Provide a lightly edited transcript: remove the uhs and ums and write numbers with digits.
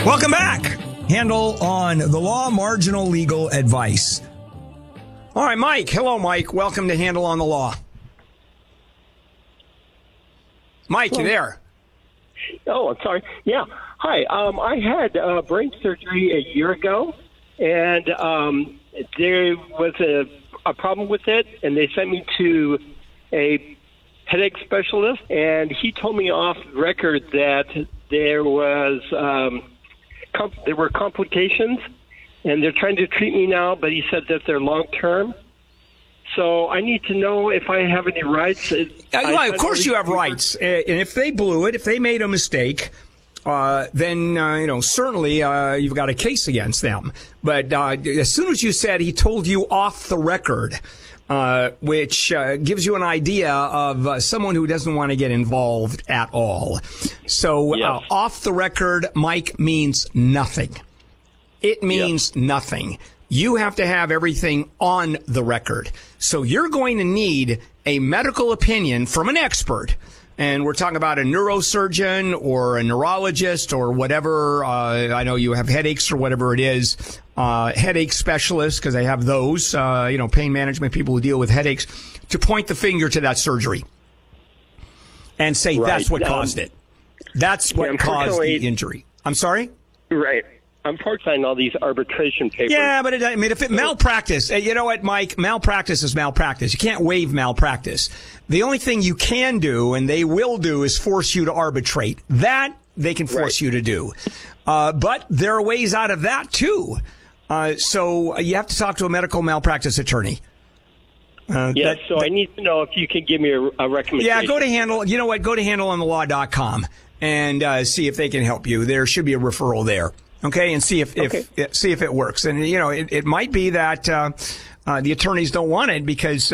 Welcome back. Handle on the law, marginal legal advice. All right, Mike. Hello, Mike. Welcome to Handle on the Law. Mike, you there? Oh, I'm sorry. Yeah. Hi. I had brain surgery a year ago, and there was a problem with it, and they sent me to a headache specialist, and he told me off record that there were complications, and they're trying to treat me now, but he said that they're long-term. So I need to know if I have any rights. Of course you have rights. And if they blew it, if they made a mistake, then, certainly you've got a case against them. But as soon as you said he told you off the record, which gives you an idea of someone who doesn't want to get involved at all. So Yes. Off the record, Mike, means nothing. It means nothing. You have to have everything on the record. So you're going to need a medical opinion from an expert. And we're talking about a neurosurgeon or a neurologist or whatever. I know you have headaches or whatever it is. Headache specialists, because I have those, pain management people who deal with headaches, to point the finger to that surgery and say that's what caused it. That's what caused the injury. I'm sorry? Right. I'm part-signing all these arbitration papers. Yeah, but if it malpractice, you know what, Mike? Malpractice is malpractice. You can't waive malpractice. The only thing you can do, and they will do, is force you to arbitrate. That they can force you to do. But there are ways out of that, too. So you have to talk to a medical malpractice attorney. I need to know if you can give me a recommendation. Yeah, go to Handle. You know what? Go to handleonthelaw.com and see if they can help you. There should be a referral there. Okay, and see if it works. And, it might be that the attorneys don't want it because